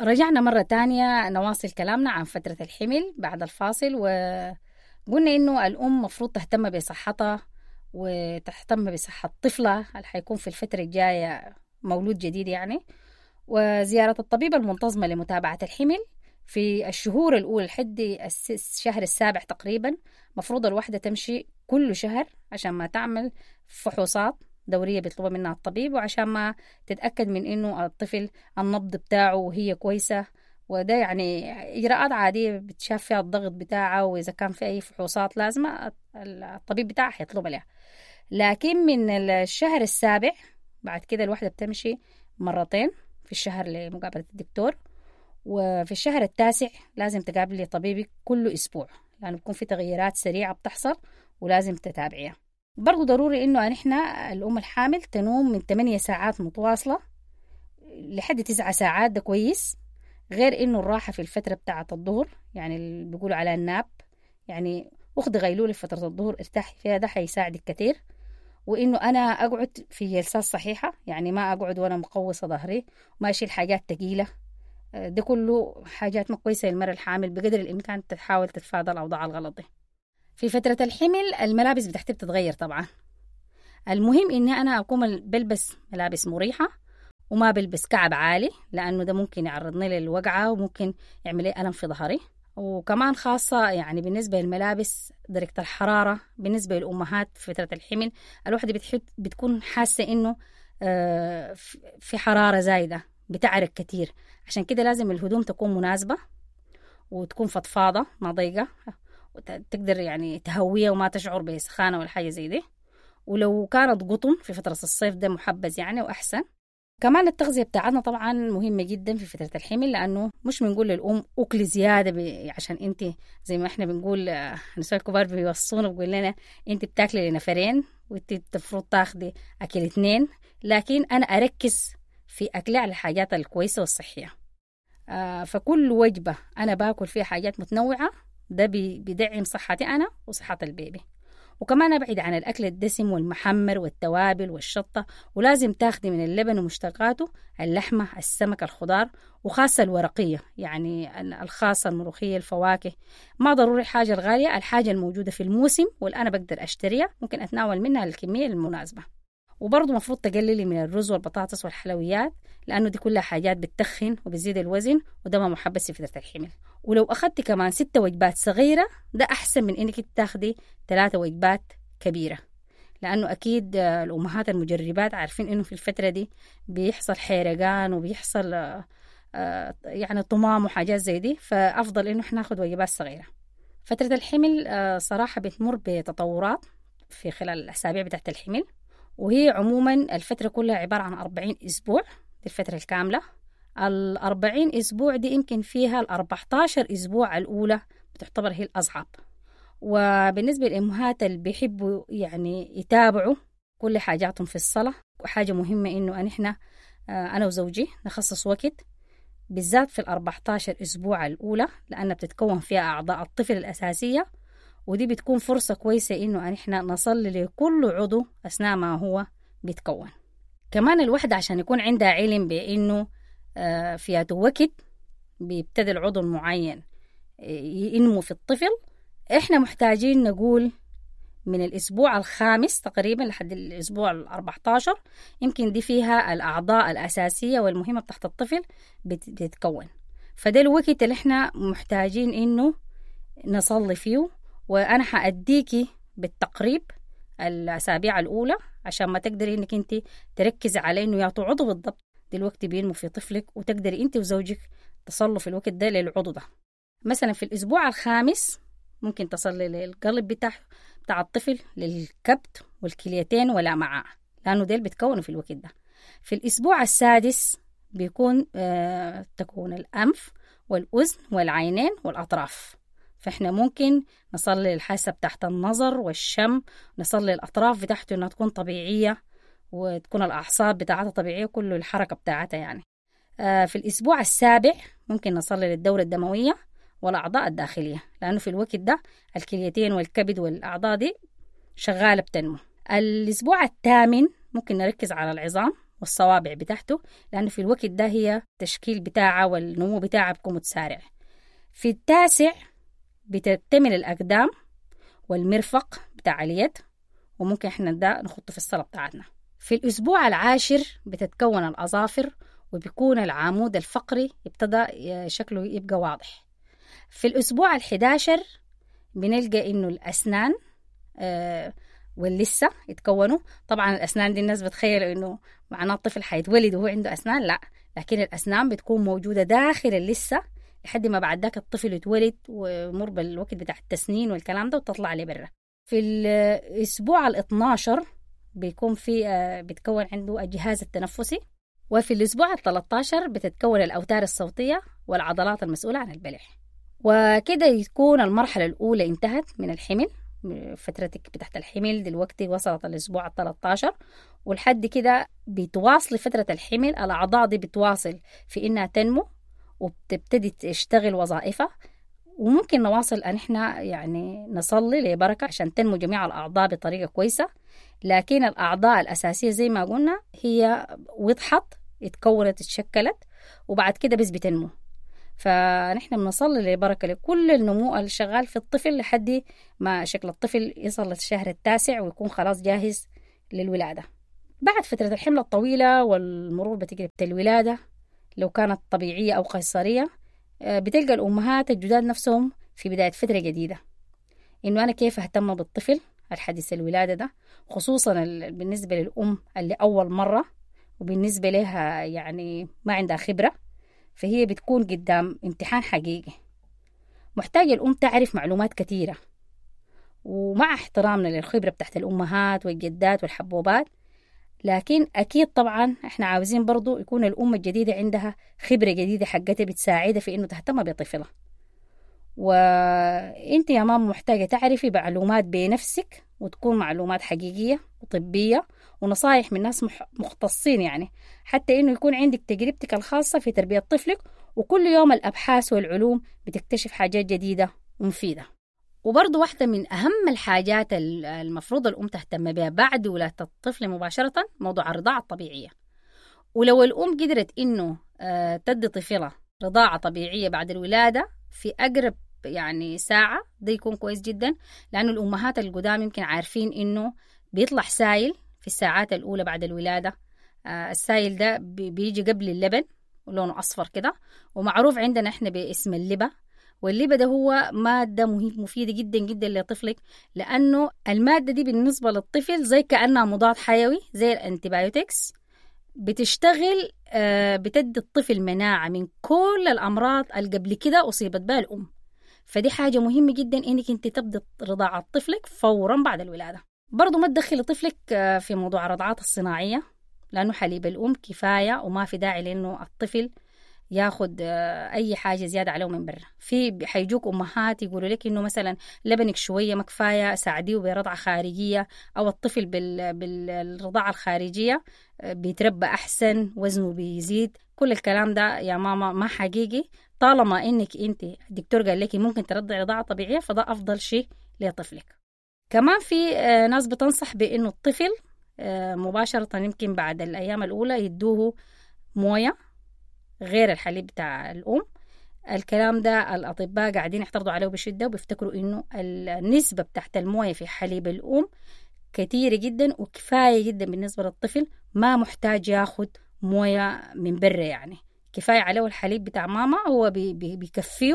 رجعنا مرة تانية نواصل كلامنا عن فترة الحمل بعد الفاصل، وقلنا إنه الأم مفروض تهتم بصحتها وتهتم بصحة طفلها اللي حيكون في الفترة الجاية مولود جديد يعني، وزيارة الطبيب المنتظمة لمتابعة الحمل في الشهور الأولى لحد الشهر السابع تقريبا. مفروض الوحدة تمشي كل شهر عشان ما تعمل فحوصات دورية بيطلبها منها الطبيب، وعشان ما تتأكد من إنه الطفل النبض بتاعه وهي كويسة. وده يعني إجراءات عادية بتشاف فيها الضغط بتاعه، وإذا كان في أي فحوصات لازمة الطبيب بتاعه حيطلبها لها. لكن من الشهر السابع بعد كده الوحدة بتمشي مرتين في الشهر لمقابلة الدكتور، وفي الشهر التاسع لازم تقابلي طبيبك كل أسبوع لأنه بيكون في تغييرات سريعة بتحصل ولازم تتابعيها. برضو ضروري إنه نحن الأم الحامل تنوم من 8 ساعات متواصلة لحد 9 ساعات، ده كويس. غير إنه الراحة في الفترة بتاعة الظهر، يعني اللي بيقولوا على الناب، يعني أخذ غيلولة في فترة الظهر ارتاحي فيها، ده حيساعدك كتير. وإنه أنا أقعد في جلسات صحيحة، يعني ما أقعد وأنا مقوصة ظهري وما أشيل حاجات تقيلة. ده كله حاجات ما كويسة للمرأة الحامل، بقدر الإمكان تحاول تتفادى الأوضاع الغلط دي. في فترة الحمل الملابس بتحتاج تتغير طبعا. المهم إني أنا أكون بلبس ملابس مريحة وما بلبس كعب عالي، لأنه ده ممكن يعرضني للوقعة وممكن يعمل لي ألم في ظهري. وكمان خاصة يعني بالنسبة للملابس درجة الحرارة بالنسبة للأمهات في فترة الحمل، الواحدة بتكون حاسة إنه في حرارة زايدة، بتعرق كتير. عشان كده لازم الهدوم تكون مناسبة وتكون فضفاضة ما ضيقة، تقدر يعني تهوية وما تشعر بسخانة ولا حاجة زي دي. ولو كانت قطن في فترة الصيف ده محبذ يعني وأحسن. كمان التغذية بتاعتنا طبعا مهمة جدا في فترة الحمل، لأنه مش بنقول للأم أكل زيادة عشان أنت زي ما إحنا بنقول النساء الكبار بيوصونا بيقول لنا أنت بتاكلي لنفرين وأنت المفروض تاخدي أكل 2، لكن أنا أركز في أكلي على الحاجات الكويسة والصحية. فكل وجبة أنا باكل فيها حاجات متنوعة، ده بيدعم صحتي أنا وصحة البيبي. وكمان أبعد عن الأكل الدسم والمحمر والتوابل والشطة، ولازم تاخدي من اللبن ومشتقاته اللحمة السمك الخضار، وخاصة الورقية يعني الخاصة الملوخية الفواكه. ما ضروري حاجة الغالية، الحاجة الموجودة في الموسم واللي أنا بقدر أشتريها ممكن أتناول منها الكمية المناسبة. وبرضو مفروض تقللي من الرز والبطاطس والحلويات، لأنه دي كلها حاجات بتتخن وبتزيد الوزن، وده ما محبذ في فترة الحمل. ولو أخدت كمان 6 وجبات صغيرة ده أحسن من إنك تاخدي 3 وجبات كبيرة، لأنه أكيد الأمهات المجربات عارفين إنه في الفترة دي بيحصل حيرقان وبيحصل يعني طمام وحاجات زي دي، فأفضل إنه إحنا ناخد وجبات صغيرة. فترة الحمل صراحة بتمر بتطورات في خلال الأسابيع بتاعت الحمل، وهي عموما الفترة كلها عبارة عن 40 أسبوع، دي الفترة الكاملة. 40 أسبوع دي يمكن فيها 14 أسبوع الأولى بتعتبر هي الأصعب. وبالنسبة للأمهات اللي بيحبوا يعني يتابعوا كل حاجاتهم في الصلاة، وحاجة مهمة إنه إحنا أنا وزوجي نخصص وقت بالذات في 14 أسبوع الأولى، لأن بتتكون فيها أعضاء الطفل الأساسية، ودي بتكون فرصة كويسة إنه إحنا نصلي لكل عضو أثناء ما هو بيتكون. كمان الوحدة عشان يكون عندها علم بإنه في وقت بيبتدي العضو المعين ينمو في الطفل، إحنا محتاجين نقول من الأسبوع الخامس تقريبا لحد الأسبوع 14 يمكن دي فيها الأعضاء الأساسية والمهمة تحت الطفل بتتكون. فده الوقت اللي إحنا محتاجين إنه نصلي فيه. وأنا حأديكي بالتقريب الأسابيع الأولى عشان ما تقدري إنك أنت تركزي على إنه يعطوا عضو بالضبط دلوقتي بينمو في طفلك، وتقدري أنت وزوجك تصلوا في الوقت ده للعضو ده. مثلا في الأسبوع الخامس ممكن تصلي للقلب بتاع الطفل، للكبد والكليتين والأمعاء، لأنه ديل بتكونوا في الوقت ده. في الأسبوع السادس بيكون تكون الأنف والأذن والعينين والأطراف، فإحنا ممكن نصلي الحاسة تحت النظر والشم، نصلي الأطراف بتاعته إنها تكون طبيعية وتكون الأعصاب بتاعتها طبيعية، كله الحركة بتاعتها يعني. في الأسبوع السابع ممكن نصلي للدورة الدموية والأعضاء الداخلية، لأنه في الوقت ده الكليتين والكبد والأعضاء دي شغالة بتنمو. الأسبوع الثامن ممكن نركز على العظام والصوابع بتاعته، لأنه في الوقت ده هي التشكيل بتاعه والنمو بتاعه بيكون متسارع. في التاسع بتكتمل الأقدام والمرفق بتاع اليد، وممكن احنا ده نخطه في الصلاة بتاعتنا. في الأسبوع العاشر بتتكون الأظافر، وبيكون العمود الفقري ابتدى شكله يبقى واضح. في الأسبوع ال11 بنلقى إنه الأسنان واللثة يتكونوا. طبعا الأسنان دي الناس بتخيل إنه معناه الطفل حيتولد وهو عنده أسنان، لا، لكن الأسنان بتكون موجودة داخل اللثة لحد ما بعد ذاك الطفل يتولد ومر بالوقت بتاع التسنين والكلام ده وتطلع لبرا. في الأسبوع ال12 بيكون في بتكون عنده الجهاز التنفسي. وفي الأسبوع ال13 بتتكون الأوتار الصوتية والعضلات المسؤولة عن البلع. وكده يكون المرحلة الأولى انتهت من الحمل. فترتك بتاعت الحمل دلوقتي وصلت الأسبوع ال13، ولحد كده بتواصل فترة الحمل الأعضاء دي بتواصل في إنها تنمو وبتبتدي تشتغل وظائفها. وممكن نواصل أن إحنا يعني نصلي لبركة عشان تنمو جميع الأعضاء بطريقة كويسة، لكن الأعضاء الأساسية زي ما قلنا هي وضحت، اتكونت، اتشكلت، وبعد كده بس بتنمو. فنحن بنصلي لبركة لكل النمو الشغال في الطفل لحد ما شكل الطفل يصل للشهر التاسع ويكون خلاص جاهز للولادة. بعد فترة الحمل الطويلة والمرور بتجربة الولادة لو كانت طبيعية أو قيصرية، بتلقى الأمهات الجداد نفسهم في بداية فترة جديدة إنه أنا كيف أهتم بالطفل الحديث الولادة ده، خصوصا بالنسبة للأم اللي أول مرة وبالنسبة لها يعني ما عندها خبرة، فهي بتكون قدام امتحان حقيقي. محتاجة الأم تعرف معلومات كثيرة، ومع احترامنا للخبرة بتاعت الأمهات والجدات والحبوبات، لكن أكيد طبعا احنا عاوزين برضو يكون الأم الجديدة عندها خبرة جديدة حقتها بتساعدها في إنه تهتم بطفلها. وإنت يا ماما محتاجة تعرفي معلومات بنفسك، وتكون معلومات حقيقية وطبية ونصايح من ناس مختصين، يعني حتى إنه يكون عندك تجربتك الخاصة في تربية طفلك. وكل يوم الأبحاث والعلوم بتكتشف حاجات جديدة ومفيدة. وبرضو واحدة من أهم الحاجات المفروض الأم تهتم بها بعد ولادة الطفل مباشرة موضوع الرضاعة الطبيعية. ولو الأم قدرت إنه تدي طفلها رضاعة طبيعية بعد الولادة في أقرب يعني ساعة، ده يكون كويس جدا، لأنه الأمهات القدام يمكن عارفين إنه بيطلع سائل في الساعات الأولى بعد الولادة. السائل ده بيجي قبل اللبن ولونه أصفر كده، ومعروف عندنا إحنا باسم اللبة. واللبة ده هو مادة مفيدة جدا جدا لطفلك، لأنه المادة دي بالنسبة للطفل زي كأنها مضاد حيوي زي الانتيبيوتكس، بتشتغل بتدي الطفل مناعة من كل الأمراض اللي قبل كده أصيبت بها الأم. فدي حاجة مهمة جدا إنك أنت تبدأ رضاعة طفلك فورا بعد الولادة. برضو ما تدخلي طفلك في موضوع الرضعات الصناعية، لأنه حليب الأم كفاية وما في داعي لأنه الطفل ياخد أي حاجة زيادة عليه من برا. في حيجوك أمهات يقولوا لك إنه مثلا لبنك شوية ما كفاية، ساعديه برضعة خارجية، أو الطفل بالرضاعة الخارجية بيتربى أحسن، وزنه بيزيد. كل الكلام ده يا ماما ما حقيقي. طالما إنك أنت الدكتور قال لك ممكن ترضعي رضاعة طبيعية، فده أفضل شيء لطفلك. كمان في ناس بتنصح بإنه الطفل مباشرة يمكن بعد الأيام الأولى يدوه موية غير الحليب بتاع الأم. الكلام ده الأطباء قاعدين يحترضوا عليه بشدة، وبيفتكروا إنه النسبة بتاعت الموية في حليب الأم كتيرة جدا وكفاية جدا بالنسبة للطفل، ما محتاج ياخد موية من برا، يعني كفاية عليه الحليب بتاع ماما هو بيكفيه،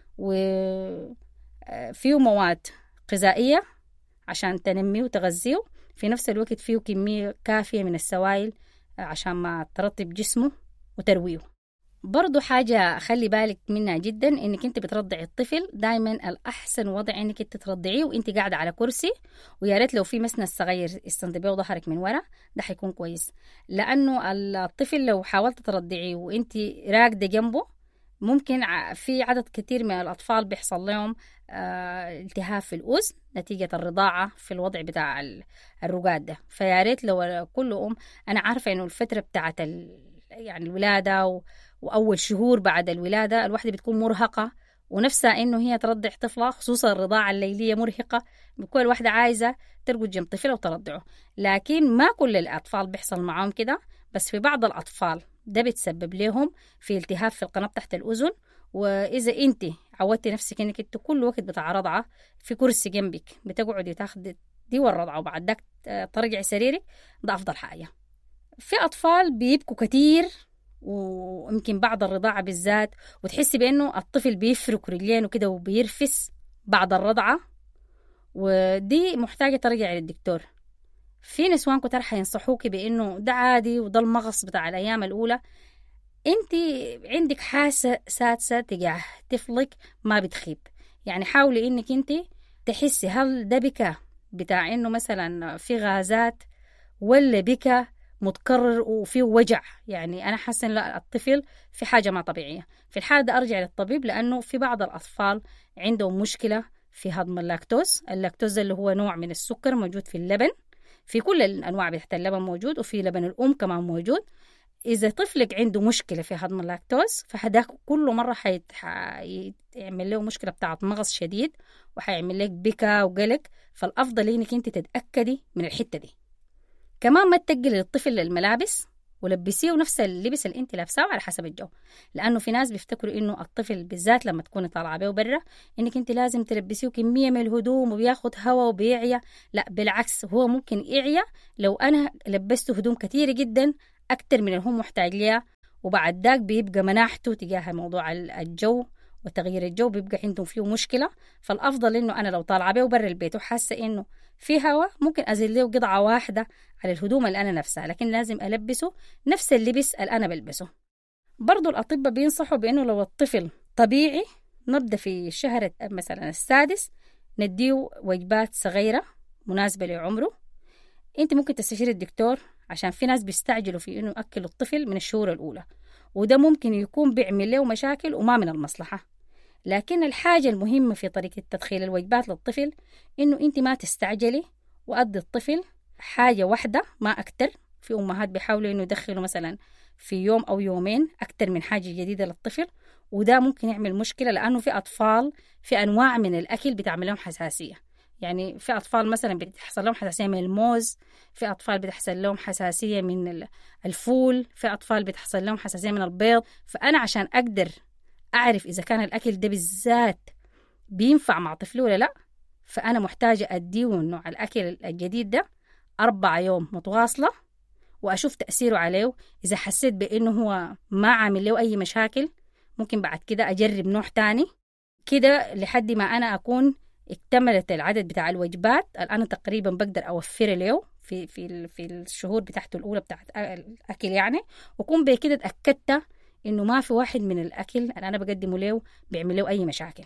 وفيه مواد غذائية عشان تنميه وتغذيه، في نفس الوقت فيه كمية كافية من السوائل عشان ما ترطب جسمه وترويه. برضو حاجة خلي بالك منها جدا، انك انت بترضعي الطفل دايما الأحسن وضع انك انت ترضعيه وانت قاعدة على كرسي، ويا ريت لو في مسند صغير استنتبيه ظهرك من ورا، ده حيكون كويس. لأنه الطفل لو حاولت ترضعيه وانت راكدة جنبه، ممكن في عدد كتير من الأطفال بيحصل لهم التهاب في الأذن نتيجة الرضاعة في الوضع بتاع الرقاد ده. فيا ريت لو كل أنا عارفة إنه الفترة بتاعت يعني الولادة وأول شهور بعد الولادة الواحدة بتكون مرهقة ونفسها إنه هي ترضع طفلها، خصوصا الرضاعة الليلية مرهقة، بكل الواحدة عايزة ترقد جنب طفلها وترضعه. لكن ما كل الأطفال بيحصل معهم كده، بس في بعض الأطفال ده بتسبب لهم في التهاب في القناة تحت الأذن. وإذا أنت عودتي نفسك إنك أنت كل وقت بتاع رضعة في كرسي جنبك بتقعدي تاخدي دي والرضعة وبعد ذاك ترجعي سريرك، ده أفضل حاجة. في أطفال بيبكوا كتير ويمكن بعد الرضاعة بالذات، وتحسي بأنه الطفل بيفرك رجلينه كده وبيرفس بعد الرضعة، ودي محتاجة ترجعي للدكتور. في نسوان كتار حينصحوكي بأنه ده عادي وده المغص بتاع الأيام الأولى. انت عندك حاسة سادسة تجاه طفلك ما بتخيب، يعني حاولي انك انت تحسي هل ده بكى بتاع انه مثلا في غازات ولا بكى متكرر وفي وجع. يعني انا حاسه لا الطفل في حاجه ما طبيعيه، في الحاله ده ارجع للطبيب، لانه في بعض الاطفال عندهم مشكله في هضم اللاكتوز. اللاكتوز اللي هو نوع من السكر موجود في اللبن، في كل الانواع بتاعت اللبن موجود، وفي لبن الام كمان موجود. إذا طفلك عنده مشكلة في هضم اللاكتوز فهداك كل مرة حيعمل له مشكلة بتاعت مغص شديد وحيعمل لك بكا وقلق. فالأفضل إنك أنت تتأكدي من الحتة دي. كمان ما تتقلي للطفل الملابس ولبسيه نفس اللبس اللي انت لابساه على حسب الجو، لانه في ناس بيفتكروا انه الطفل بالذات لما تكوني طالعه بيه برا انك انت لازم تلبسيه كميه من الهدوم وبياخد هوا وبيعيا. لا بالعكس، هو ممكن يعيا لو انا لبسته هدوم كتيره جدا اكتر من اللي هو محتاج ليها، وبعد ذاك بيبقى مناحته تجاه موضوع الجو وتغيير الجو بيبقى عندهم فيه مشكله. فالافضل انه انا لو طالعه بيه برا البيت وحاسه انه في هوا ممكن ازيل له قطعه واحده على الهدوم اللي أنا نفسها، لكن لازم ألبسه نفس اللبس اللي أنا بلبسه. برضو الأطباء بينصحوا بأنه لو الطفل طبيعي نبدأ في الشهر مثلا السادس نديه وجبات صغيرة مناسبة لعمره. أنت ممكن تستشير الدكتور، عشان في ناس بيستعجلوا في أنه يأكلوا الطفل من الشهور الأولى، وده ممكن يكون بيعمل له مشاكل وما من المصلحة. لكن الحاجة المهمة في طريقة تدخيل الوجبات للطفل إنه أنت ما تستعجلي وأدي الطفل حاجة واحدة ما أكتر. في أمهات بيحاولوا إنه يدخلوا مثلا في يوم أو يومين أكتر من حاجة جديدة للطفل، وده ممكن يعمل مشكلة، لأنه في أطفال في أنواع من الأكل بتعمل لهم حساسية. يعني في أطفال مثلا بتحصل لهم حساسية من الموز، في أطفال بتحصل لهم حساسية من الفول، في أطفال بتحصل لهم حساسية من البيض. فأنا عشان أقدر أعرف إذا كان الأكل ده بالذات بينفع مع طفلي ولا لا، فأنا محتاجة أديه نوع الأكل الجديد ده 4 يوم متواصلة وأشوف تأثيره عليه. إذا حسيت بأنه هو ما عامل له أي مشاكل ممكن بعد كده أجرب نوع تاني كده لحد ما أنا أكون اكتملت العدد بتاع الوجبات اللي أنا تقريبا بقدر أوفر له في الشهور بتاعته الأولى بتاعت الأكل يعني، وكون بكده اتأكدت إنه ما في واحد من الأكل اللي أنا بقدمه له بيعمل له أي مشاكل.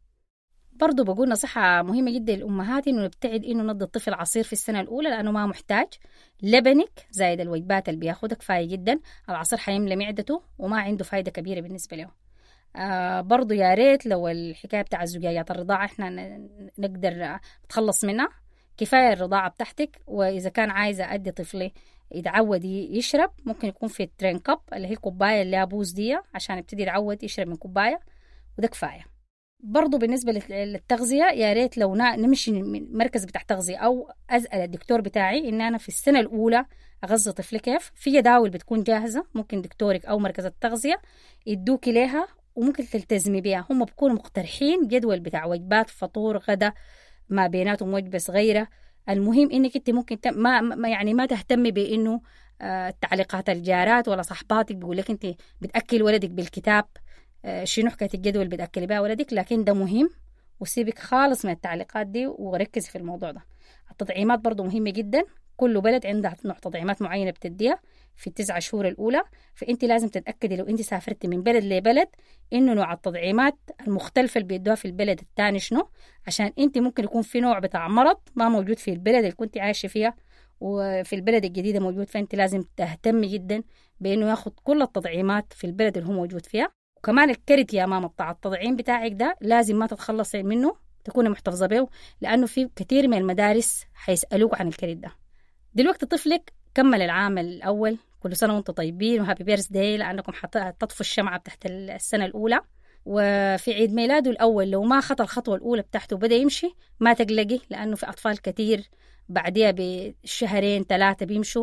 برضو بقول نصيحة مهمة جدا للأمهات إنه نبتعد إنه ندي الطفل عصير في السنة الأولى، لأنه ما محتاج. لبنك زائد الوجبات اللي بياخدها كفاية جدا، العصير حيملى معدته وما عنده فايدة كبيرة بالنسبة له. برضو يا ريت لو الحكاية بتاع زجاجات الرضاعة إحنا نقدر نتخلص منها، كفاية الرضاعة بتاعتك. وإذا كان عايزة أدي طفلي يتعود يشرب ممكن يكون في الترين كاب اللي هي الكوباية اللي بوز دي عشان يبتدي يتعود يشرب من كوباية، وده كفاية. برضو بالنسبة للتغذية يا ريت لو نمشي من مركز بتاع تغذية أو أسأل الدكتور بتاعي إن أنا في السنة الأولى أغذي طفلي كيف. في جداول بتكون جاهزة ممكن دكتورك أو مركز التغذية يدوكي ليها وممكن تلتزمي بيها. هم بيكونوا مقترحين جدول بتاع وجبات فطور غدا ما بيناتهم وجبة صغيرة. المهم إنك أنت ممكن ما تهتمي بإنه تعليقات الجارات ولا صحباتك بيقول لك أنت بتأكل ولدك بالكتاب شنو حكاية الجدول بتأكلي بها ولدك، لكن ده مهم. وسيبك خالص من التعليقات دي وركزي في الموضوع ده. التطعيمات برضو مهمة جدا، كل بلد عندها نوع تطعيمات معينة بتديها في 9 شهور الأولى، فأنت لازم تتأكدي لو أنت سافرت من بلد لبلد إنه نوع التطعيمات المختلفة اللي بيدوها في البلد التاني شنو، عشان أنت ممكن يكون في نوع بتاع مرض ما موجود في البلد اللي كنت عايشة فيها وفي البلد الجديدة موجود، فأنت لازم تهتمي جدا بإنه ياخد كل التطعيمات في البلد اللي هو موجود فيها. وكمان الكرت يا ماما بتاع التطعيم بتاعك ده لازم ما تتخلصي منه، تكوني محتفظة به، لأنه في كثير من المدارس حيسألوك عن الكرت ده. دلوقتي طفلك كمل العام الأول، كل سنة وانتم طيبين وهابي بيرث داي لأنكم تطفوا الشمعة تحت السنة الأولى. وفي عيد ميلاده الأول لو ما خطى الخطوة الأولى بتاعته وبدأ يمشي ما تقلقي، لأنه في أطفال كتير بعدها بشهرين 3 بيمشوا.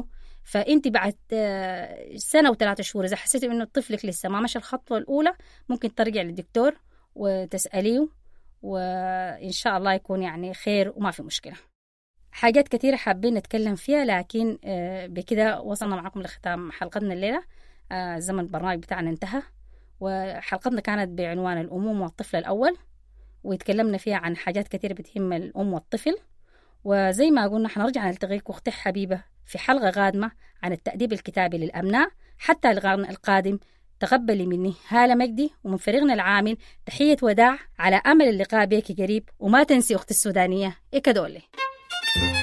فأنت بعد سنة و3 شهور إذا حسيتي إنه طفلك لسه ما مشى الخطوة الأولى ممكن ترجع للدكتور وتسأليه، وإن شاء الله يكون يعني خير وما في مشكلة. حاجات كتيرة حابين نتكلم فيها، لكن بكده وصلنا معكم لختام حلقتنا الليلة. زمن البرنامج بتاعنا انتهى، وحلقتنا كانت بعنوان الأمومة والطفل الأول، ويتكلمنا فيها عن حاجات كتيرة بتهم الأم والطفل. وزي ما قلنا حنرجع نلتقيكم أختي حبيبة في حلقة قادمة عن التأديب الكتابي للأبناء. حتى القادم تقبلي مني هالة مجدي ومن فريقنا العامل تحية وداع، على أمل اللقاء بك قريب. وما تنسي أختي السودانية إكدولي.